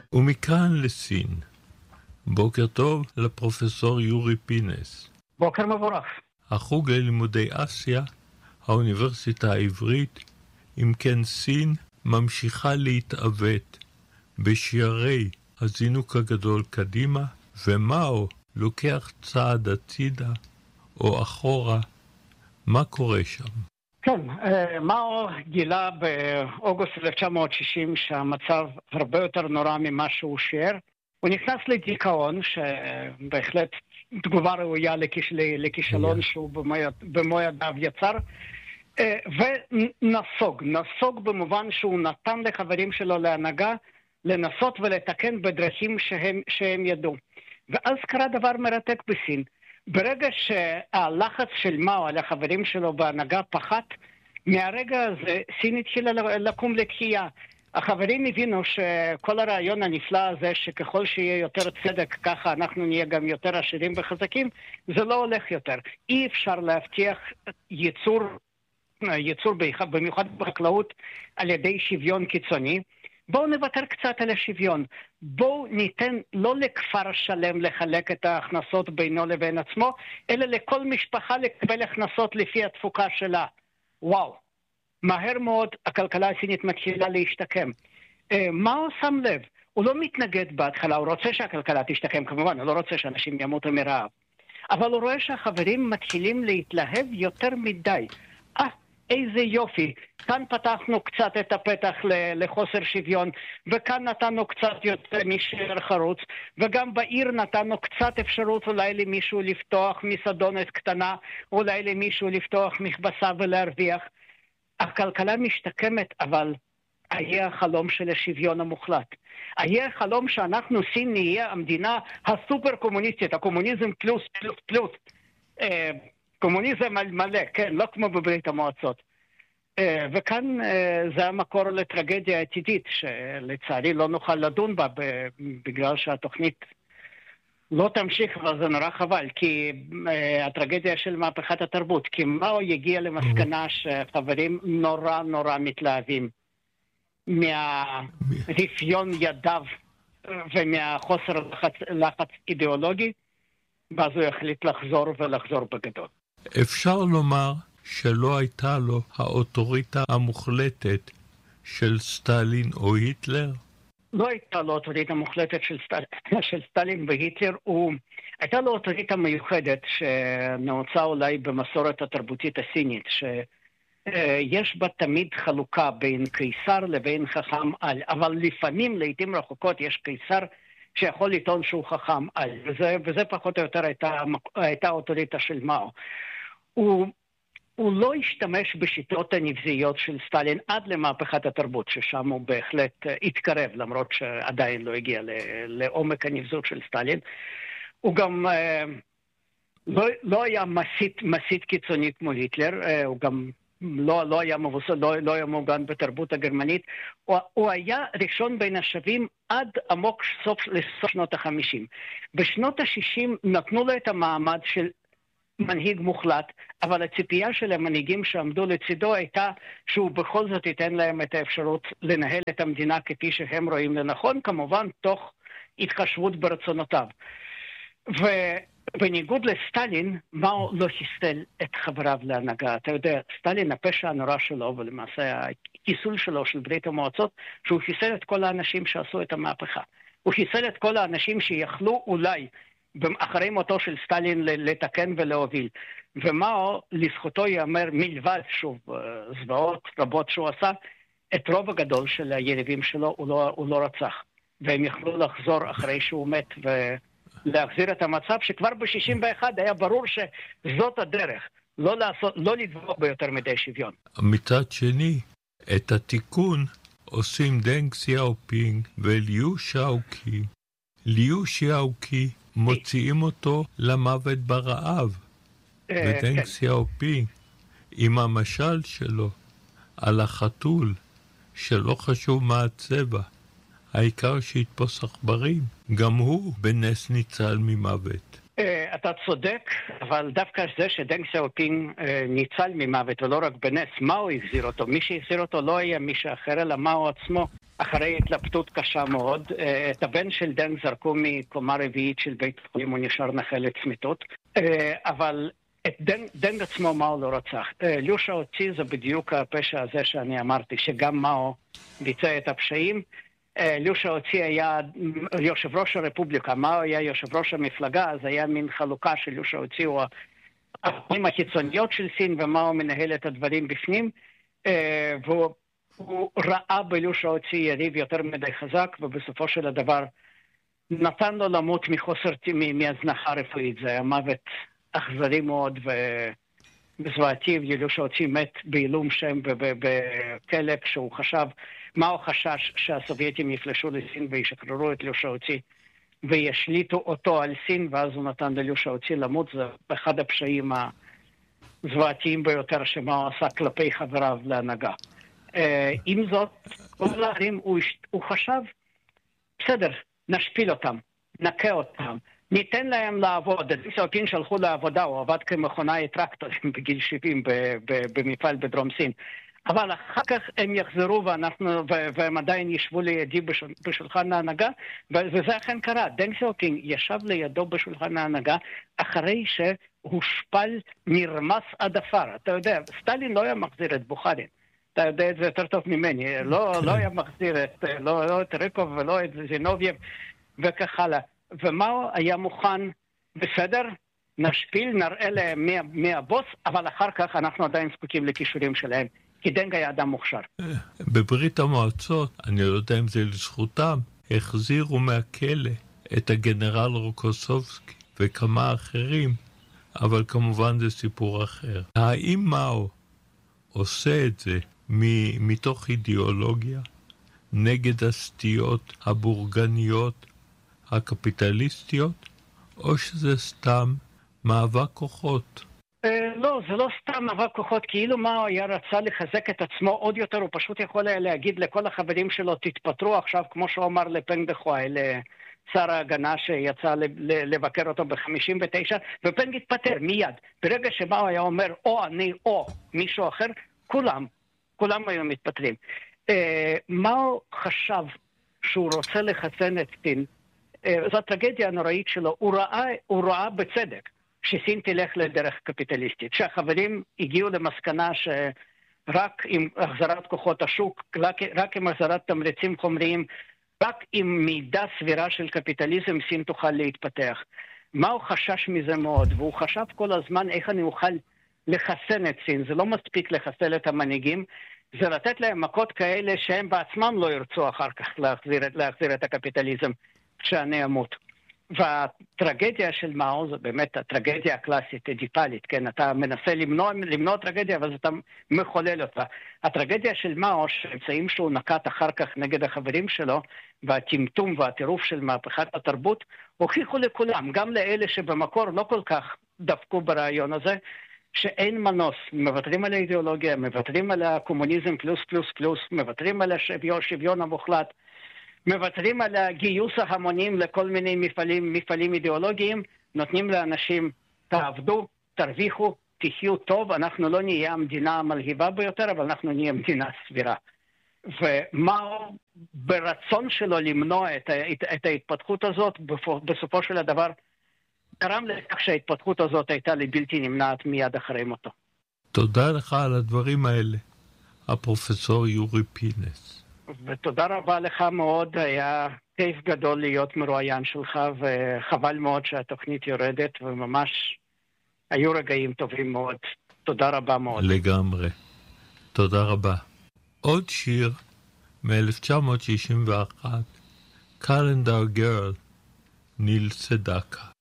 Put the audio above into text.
ומכאן לסין. בוקר טוב לפרופסור יורי פינס. בוקר מבורך. החוג ללימודי אסיה, האוניברסיטה העברית, אם כן סין ממשיכה להתעוות בשערי הזינוק הגדול קדימה, ומאו לוקח צעד הצידה או אחורה. מה קורה שם? כן, מאו גילה באוגוסט 1960 שהמצב הרבה יותר נורא ממה שהוא שיער. הוא נכנס לדיכאון, שבהחלט תגובה ראויה לכישלון שהוא במו ידיו יצר, ונסוג במובן שהוא נתן לחברים שלו להנהגה לנסות ולתקן בדרכים שהם ידעו. ואז קרה דבר מרתק בסין. ברגע שהלחץ של מאו על החברים שלו בהנהגה פחת, מהרגע הזה סין התחילה לקום לתחייה. החברים הבינו שכל הרעיון הנפלא הזה שככל שיהיה יותר צדק ככה אנחנו נהיה גם יותר עשירים וחזקים, זה לא הולך יותר. אי אפשר להבטיח ייצור במיוחד בחקלאות על ידי שוויון קיצוני. בואו נוותר קצת על השוויון. בואו ניתן לא לכפר שלם לחלק את ההכנסות בינו לבין עצמו, אלא לכל משפחה לקבל הכנסות לפי התפוקה שלה. וואו. מהר מאוד הכלכלה הסינית מתחילה להשתקם. מה הוא שם לב? הוא לא מתנגד בהתחלה, הוא רוצה שהכלכלה תשתקם, כמובן, הוא לא רוצה שאנשים ימותו מרעב. אבל הוא רואה שהחברים מתחילים להתלהב יותר מדי. איזה יופי, כאן פתחנו קצת את הפתח לחוסר שוויון, וכאן נתנו קצת יותר משאר חרוץ, וגם בעיר נתנו קצת אפשרות אולי למישהו לפתוח מסעדונת קטנה, אולי למישהו לפתוח מכבסה ולהרוויח. הכלכלה משתקמת, אבל היה החלום של השוויון המוחלט. היה החלום שאנחנו סין נהיה המדינה הסופר קומוניסטית, הקומוניזם פלוס פלוס פלוס. קומוניזם מלא, כן, לא כמו בברית המועצות. וכאן זה המקור לטרגדיה עתידית, שלצערי לא נוכל לדון בה, בגלל שהתוכנית לא תמשיך, אבל זה נורא חבל, כי הטרגדיה של מהפכת התרבות, כי מאו יגיע למסקנה שחברים נורא נורא מתלהבים מהרפיון ידיו ומהחוסר לחץ אידיאולוגי, ואז הוא יחליט לחזור בגדול. אפשר לומר שלא הייתה לו האוטוריטה המוחלטת של סטלין או היטלר? לא הייתה לו אוטוריטה מוחלטת של סטלין והיטלר, הייתה לו אוטוריטה מיוחדת שנעוצה אולי במסורת התרבותית הסינית, שיש בה תמיד חלוקה בין קיסר לבין חכם על, אבל לפעמים, לעתים רחוקות, יש קיסר שיכול לטעון שהוא חכם על, וזה פחות או יותר הייתה אוטוריטה של מאו. הוא לא השתמש בשיטות הנבזיות של סטלין עד למהפכת התרבות, ששם הוא בהחלט התקרב, למרות שעדיין לא הגיע לעומק הנבזות של סטלין. הוא גם לא היה מסית קיצוני כמו היטלר, הוא גם לא היה מבוסס, לא היה מוגן בתרבות הגרמנית. הוא היה ראשון בין השווים עד עמוק לסוף שנות ה-50. בשנות ה-60 נתנו לו את המעמד של מנהיג מוחלט, אבל הציפייה של המנהיגים שעמדו לצידו הייתה שהוא בכל זאת ייתן להם את האפשרות לנהל את המדינה כפי שהם רואים לנכון, כמובן תוך התחשבות ברצונותיו. ובניגוד לסטלין, מאו לא חיסל את חבריו להנהגה. אתה יודע, סטלין, הפשע הנורא שלו, ולמעשה הכיסול שלו של ברית המועצות, שהוא חיסל את כל האנשים שעשו את המהפכה. הוא חיסל את כל האנשים שיכלו אולי אחרי מותו של סטלין לתקן ולהוביל. ומאו, לזכותו יאמר מלבד, שוב, זוועות רבות שהוא עשה, את רוב הגדול של היריבים שלו הוא לא רצח. והם יכלו לחזור אחרי שהוא מת ולהחזיר את המצב שכבר ב-61 היה ברור שזאת הדרך, לא לדבוק ביותר מדי שוויון. מצד שני, את התיקון עושים דנג סיאופינג וליו שאוקי. ליו שאוקי מוציאים אותו למוות ברעב. ודנג סיאופינג, עם המשל שלו על החתול, שלא חשוב מה הצבע, העיקר שיתפוס עכברים, גם הוא בנס ניצל ממוות. אתה צודק, אבל דווקא זה שדנג סיאופינג ניצל ממוות, ולא רק בנס, מאו החזיר אותו. מי שהחזיר אותו לא היה מישהו אחר, אלא מאו עצמו. אחרי התלבטות קשה מאוד. את הבן של דן זרקו מקומה רביעית של בית חולים, הוא נשאר נכה לצמיתות. אבל את דן עצמו מאו לא רצח. ליו שאוצי זה בדיוק הפשע הזה שאני אמרתי, שגם מאו ביצע את הפשעים. ליו שאוצי היה יושב ראש הרפובליקה, מאו היה יושב ראש המפלגה, אז היה מין חלוקה של ליו שאוצי הוא הפנים הקיצוניות של סין, ומאו מנהל את הדברים בפנים, והוא ראה בליו שאוצי יריב יותר מדי חזק, ובסופו של הדבר נתן לו למות מהזנחה רפואית. זה היה מוות אכזרי מאוד וזוועתי, ליו שאוצי מת בעילום שם בכלא, כשהוא חשב, מאו חשש שהסובייטים יפלשו לסין וישחררו את ליו שאוצי וישליטו אותו על סין, ואז הוא נתן לליו שאוצי למות. זה אחד הפשעים הזוועתיים ביותר שמאו עשה כלפי חבריו להנהגה. עם זאת, הוא חשב, בסדר, נשפיל אותם, נקה אותם, ניתן להם לעבוד. דנג זיאופינג שלחו לעבודה, הוא עבד כמכונאי טרקטורים בגיל 70 במפעל בדרום סין. אבל אחר כך הם יחזרו והם עדיין ישבו לידי בשולחן ההנהגה, וזה אכן קרה. דנג זיאופינג ישב לידו בשולחן ההנהגה אחרי שהושפל, נרמס עד עפר. אתה יודע, סטלין לא היה מחזיר את בוכרין. אתה יודע את זה יותר טוב ממני. לא היה מחזיר לא את ריקוב ולא את זינובייב וכך הלאה. ומאו היה מוכן, בסדר, נשפיל, נראה להם מי הבוס, אבל אחר כך אנחנו עדיין זקוקים לכישורים שלהם. כי דנג היה אדם מוכשר. בברית המועצות, אני לא יודע אם זה לזכותם, החזירו מהכלא את הגנרל רוקוסובסקי וכמה אחרים, אבל כמובן זה סיפור אחר. האם מאו עושה את זה מתוך אידיאולוגיה נגד הסטיות הבורגניות הקפיטליסטיות, או שזה סתם מאבק כוחות? לא, זה לא סתם מאבק כוחות, כאילו מאו היה רצה לחזק את עצמו עוד יותר, הוא פשוט יכול היה להגיד לכל החברים שלו, תתפטרו עכשיו, כמו שהוא אמר לפנג דחואי, לשר ההגנה שיצא לבקר אותו ב-59, ופנג התפטר מיד. ברגע שמאו היה אומר, או אני או מישהו אחר, כולם היו מתפטרים. מאו חשב שהוא רוצה לחסן את סין, זו הטרגדיה הנוראית שלו, הוא ראה בצדק שסין תלך לדרך קפיטליסטית, שהחברים הגיעו למסקנה שרק עם החזרת כוחות השוק, רק עם החזרת תמריצים חומריים, רק עם מידה סבירה של קפיטליזם סין תוכל להתפתח. מה הוא חשש מזה מאוד, והוא חשב כל הזמן איך אני אוכל לחסן את סין. זה לא מספיק לחסל את המנהיגים, זה לתת להם מכות כאלה שהם בעצמם לא ירצו אחר כך להחזיר את הקפיטליזם כשאני אמות. והטרגדיה של מאו זה באמת הטרגדיה הקלאסית, אדיפלית, כן? אתה מנסה למנוע טרגדיה, אבל אתה מחולל אותה. הטרגדיה של מאו, שהאמצעים שהוא נקט אחר כך נגד החברים שלו, והטמטום והטירוף של מהפכת התרבות, הוכיחו לכולם, גם לאלה שבמקור לא כל כך דפקו ברעיון הזה, שאין מנוס, מוותרים על האידיאולוגיה, מוותרים על הקומוניזם פלוס פלוס פלוס, מוותרים על השוויון המוחלט, מוותרים על הגיוס ההמונים לכל מיני מפעלים אידיאולוגיים, נותנים לאנשים, תעבדו, תרוויחו, תחיו טוב, אנחנו לא נהיה המדינה המלהיבה ביותר, אבל אנחנו נהיה מדינה סבירה. ומאו ברצון שלו למנוע את ההתפתחות הזאת, בסופו של הדבר, גרם לכך שההתפתחות הזאת הייתה לבלתי נמנעת מיד אחרי מותו. תודה לך על הדברים האלה, הפרופסור יורי פינס. ותודה רבה לך מאוד, היה כיף גדול להיות מרואיין שלך, וחבל מאוד שהתוכנית יורדת, וממש היו רגעים טובים מאוד. תודה רבה מאוד. לגמרי. תודה רבה. עוד שיר מ-1961, Calendar Girl, ניל סדקה.